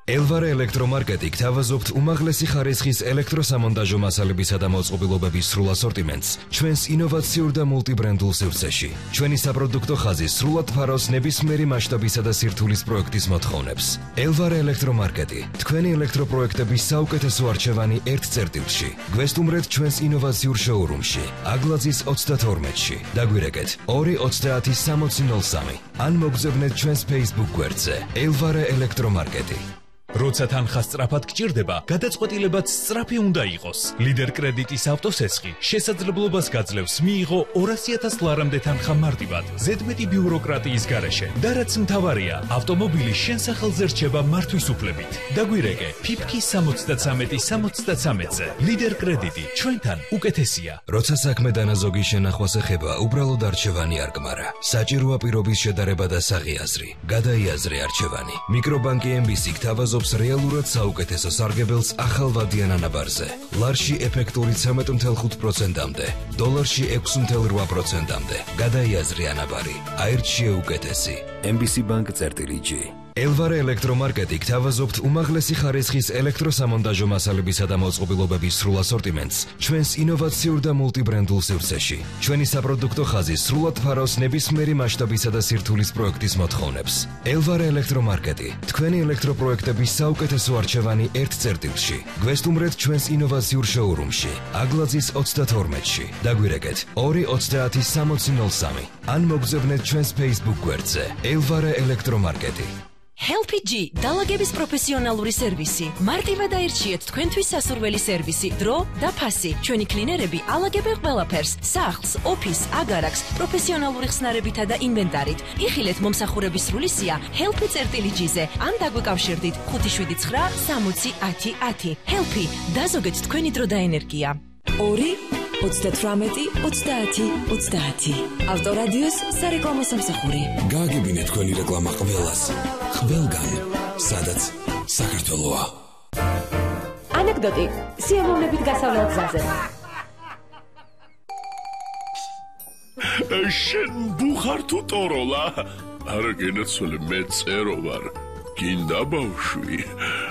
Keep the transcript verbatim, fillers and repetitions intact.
ელვარე ელექტრომარკეტი გთავაზობთ უმაღლესი ხარისხის ელექტროსამონტაჟო მასალებისა და მოწყობილობების სრულ ასორტიმენტს ჩვენს ინოვაციურ და მულტიბრენდულ სივრცეში. ჩვენი საპროდუქტო ხაზი სრულად ფარავს ნებისმიერი მასშტაბისა და სირთულის პროექტის მოთხოვნებს. ელვარე ელექტრომარკეტი, თქვენი ელექტროპროექტების საუკეთესო არჩევანი ერთ წერტილში. გვესტუმრეთ ჩვენს ინოვაციურ შოურუმში, აგლაძის ოცდათორმეტში. დაგვირეკეთ ორი ოცდაათი სამოცი ნოლ სამი. ან მოგზავნეთ ჩვენს Facebook გვერდზე ელვარე ელექტრომარკეტი. როცა თანხა სწრაფად გჭირდება, გადაწყვეტილებაც სწრაფი უნდა იყოს. ლიდერ კრედიტის ავტოსესხი შესაძლებლობას გაძლევს მიიღო ორასი ათას ლარამდე თანხა მარტივად, ზედმეტი ბიუროკრატიის გარეშე. და რაც მთავარია, ავტომობილი შენ სახელზე რჩება მართვის უფლებით. დაგვირეკე ფიფკი სამოცდათრამეტი სამოცდათრამეტზე. ლიდერ კრედიტი ჩვენთან უკეთესია. როცა საქმე დანაზოგი შენახვას ეხება, უბრალოდ არჩევანი არ გმარა. საჭიროა პირობის შედარება და საღი აზრი. გადაიაზრე არჩევანი. მიკრობანკი ემ ბი სი გთავაზობს რეალურად საუკეთესო სარგებელს ახალვადიან ანაბარზე. ლარში ეფექტური ცხრამეტ ათეული ხუთი პროცენტამდე, დოლარში ექვსი ათეული რვა პროცენტამდე. გადაიაზრე ანაბარი. აირჩიე უკეთესი. ემ ბი სი Bank წერტილი ჯი. ელვარე ელექტრომარკეტი გთავაზობთ უმაღლესი ხარისხის ელექტროსამონტაჟო მასალებისა და მოწყობილობების სრულ ასორტიმენტს ჩვენს ინოვაციურ და მულტიბრენდულ სივრცეში. ჩვენი საპროდუქტო ხაზი სრულად ფარავს ნებისმიერი მასშტაბისა და სირთულის პროექტის მოთხოვნებს. ელვარე ელექტრომარკეტი, თქვენი ელექტროპროექტების საუკეთესო არჩევანი ერთ წერტილში. გვესტუმრეთ ჩვენს ინოვაციურ შოურუმში, აგლაძის ოცდათორმეტში. დაგვირეკეთ ორი ოცდაათი სამოცი ნოლ სამი. ან მოგზავნეთ ჩვენს Facebook გვერდზე ელვარე ელექტრომარკეტი. ჰელფი ჯი დალაგების პროფესიონალური სერვისი. მარტივად აირჩიეთ თქვენთვის სასურველი სერვისი, დრო და ფასი. ჩვენი კლინერები ალაგებენ ყველაფერს: სახლს, ოფისს, აგარაკს, პროფესიონალური ხსნარებითა და ინვენტარით. იხილეთ მომსახურების სრული სია ჰელფი წერტილი ჯიზე ან დაგვეკავშირდით ხუთი შვიდი ცხრა სამოცი ათი ათი. ჰელფი, დაზოგეთ თქვენი დრო და ენერგია. ორი ოცდათრამეტი ოცდაათი ოცდაათი. ავტორადიოს სარეკლამო სამსახური. გააგებინეთ თქვენი რეკლამა ყველას. ყველგან, სადაც საქართველოა. ანეკდოტი სიამოვნებით გასავლელ გზაზე. შენ ბუხარ თუ ტოროლა? არა გენაცვალე, მე წერო ვარ. გინდა ბავშვი?